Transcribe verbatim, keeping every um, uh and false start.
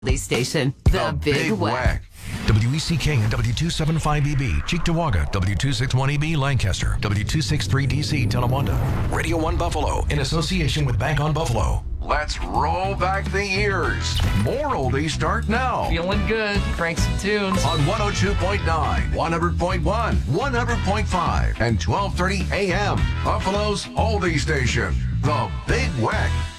Station, The, Big, Whack. W E C K and W two seventy-five E B, Cheektowaga, W two sixty-one E B, Lancaster, W two sixty-three D C, Tonawanda. Radio one Buffalo, in association with Bank on Buffalo. Let's roll back the years. More oldies start now. Feeling good. Crank some tunes. On one oh two point nine, one hundred point one, one hundred point five, and twelve thirty A M. Buffalo's oldie station, The Big Whack.